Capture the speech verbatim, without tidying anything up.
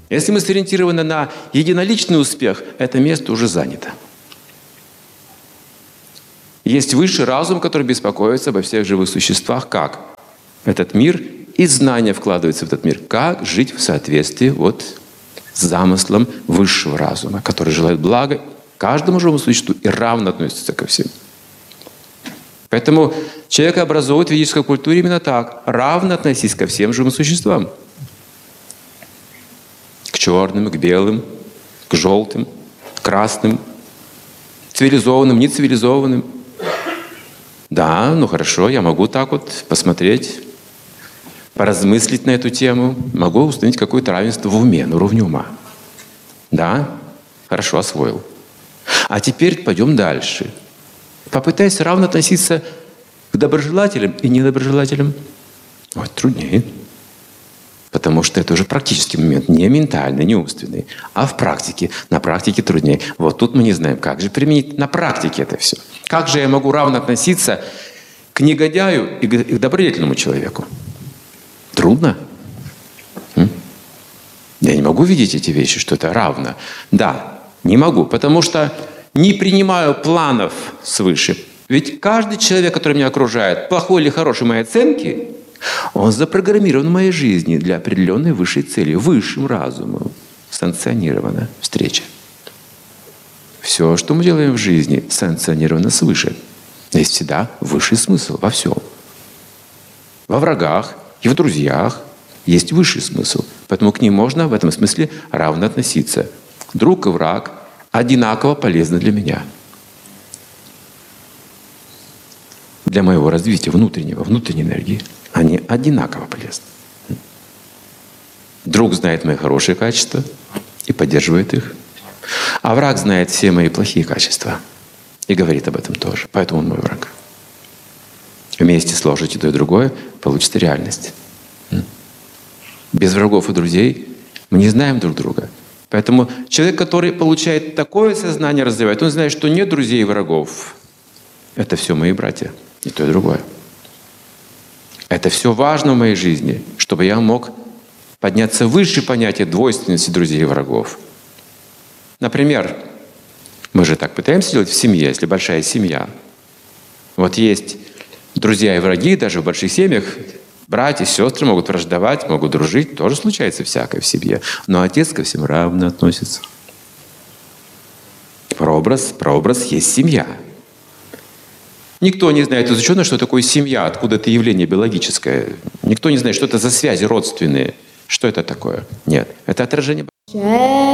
Если мы сориентированы на единоличный успех, это место уже занято. Есть высший разум, который беспокоится обо всех живых существах, как этот мир и знания вкладываются в этот мир, как жить в соответствии вот с замыслом высшего разума, который желает блага каждому живому существу и равно относится ко всем. Поэтому человека образует в ведической культуре именно так. Равно относись ко всем живым существам. К черным, к белым, к желтым, к красным, цивилизованным, нецивилизованным. Да, ну хорошо, я могу так вот посмотреть, поразмыслить на эту тему, могу установить какое-то равенство в уме, на уровне ума. Да, хорошо, освоил. А теперь пойдем дальше. Попытайся равно относиться к доброжелателям и недоброжелателям. Вот труднее. Потому что это уже практический момент, не ментальный, не умственный, а в практике. На практике труднее. Вот тут мы не знаем, как же применить на практике это все. Как же я могу равно относиться к негодяю и к добродетельному человеку? Трудно. М? Я не могу видеть эти вещи, что это равно. Да, не могу, потому что не принимаю планов свыше. Ведь каждый человек, который меня окружает, плохой или хороший моей оценки, он запрограммирован в моей жизни для определенной высшей цели, высшим разумом, санкционирована встреча. Все, что мы делаем в жизни, санкционировано свыше. Есть всегда высший смысл во всем. Во врагах и в друзьях есть высший смысл. Поэтому к ним можно в этом смысле равно относиться. Друг и враг одинаково полезны для меня. Для моего развития внутреннего, внутренней энергии. Они одинаково полезны. Друг знает мои хорошие качества и поддерживает их. А враг знает все мои плохие качества и говорит об этом тоже. Поэтому он мой враг. Вместе сложите то и другое, получится реальность. Без врагов и друзей мы не знаем друг друга. Поэтому человек, который получает такое сознание, развивает, он знает, что нет друзей и врагов. Это все мои братья, и то, и другое. Это все важно в моей жизни, чтобы я мог подняться выше понятия двойственности друзей и врагов. Например, мы же так пытаемся делать в семье, если большая семья. Вот есть друзья и враги, даже в больших семьях братья, сестры могут враждовать, могут дружить, тоже случается всякое в семье. Но отец ко всем равно относится. Прообраз, прообраз есть семья. Никто не знает из ученых, что такое семья, откуда это явление биологическое. Никто не знает, что это за связи родственные. Что это такое? Нет, это отражение.